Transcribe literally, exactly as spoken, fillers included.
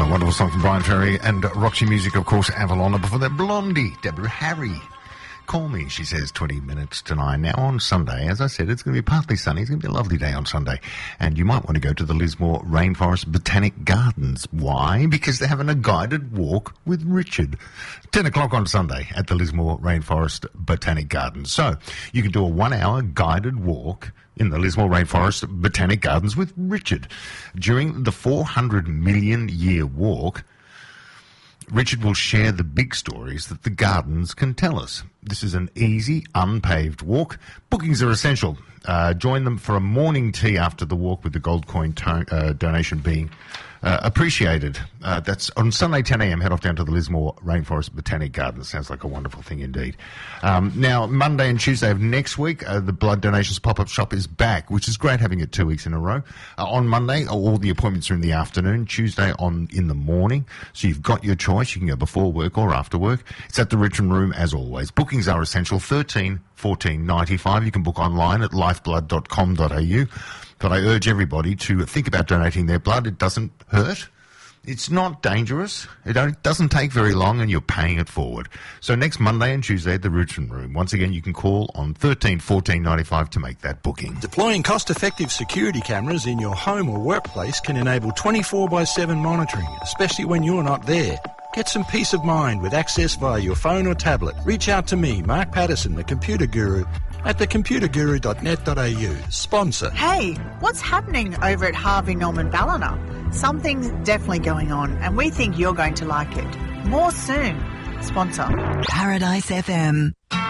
a wonderful song from Brian Ferry and Roxy Music, of course, Avalon. And before that, Blondie, Deborah Harry. Call me, she says, twenty minutes to nine. Now, on Sunday, as I said, it's going to be partly sunny. It's going to be a lovely day on Sunday. And you might want to go to the Lismore Rainforest Botanic Gardens. Why? Because they're having a guided walk with Richard. ten o'clock on Sunday at the Lismore Rainforest Botanic Gardens. So, you can do a one-hour guided walk in the Lismore Rainforest Botanic Gardens with Richard. During the four hundred million year walk, Richard will share the big stories that the gardens can tell us. This is an easy, unpaved walk. Bookings are essential. Uh, join them for a morning tea after the walk, with the gold coin to- uh, donation being uh, appreciated. Uh, that's on Sunday, ten a.m. Head off down to the Lismore Rainforest Botanic Gardens. Sounds like a wonderful thing indeed. Um, now, Monday and Tuesday of next week, uh, the blood donations pop-up shop is back, which is great, having it two weeks in a row. Uh, on Monday, all the appointments are in the afternoon. Tuesday on in the morning. So you've got your choice. You can go before work or after work. It's at the Richmond Room, as always. Bookings are essential. thirteen fourteen ninety-five. You can book online at lifeblood dot com dot a u. But I urge everybody to think about donating their blood. It doesn't hurt. It's not dangerous. It don't, doesn't take very long, and you're paying it forward. So next Monday and Tuesday at the Richmond Room. Once again, you can call on thirteen fourteen ninety-five to make that booking. Deploying cost-effective security cameras in your home or workplace can enable twenty-four by seven monitoring, especially when you're not there. Get some peace of mind with access via your phone or tablet. Reach out to me, Mark Patterson, the Computer Guru, at the computer guru dot net dot a u. Sponsor. Hey, what's happening over at Harvey Norman Ballina? Something's definitely going on, and we think you're going to like it. More soon. Sponsor. Paradise F M.